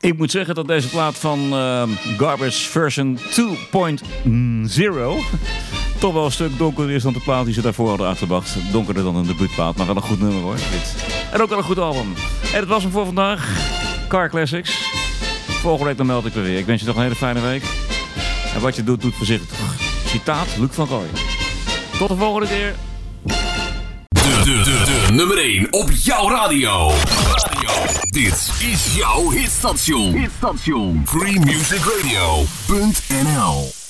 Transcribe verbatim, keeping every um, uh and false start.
Ik moet zeggen dat deze plaat van uh, Garbage version twee punt nul toch wel een stuk donkerder is dan de plaat die ze daarvoor hadden uitgebracht. Donkerder dan een debuutplaat, maar wel een goed nummer hoor. Dit. En ook wel een goed album. En dat was hem voor vandaag. Car Classics. Volgende week dan meld ik weer weer. Ik wens je nog een hele fijne week. En wat je doet, doet voorzichtig. Citaat Luc van Rooij. Tot de volgende keer. De, de, de, de nummer één op jouw radio. radio. Dit is jouw hitstation. Hitstation. free music radio punt n l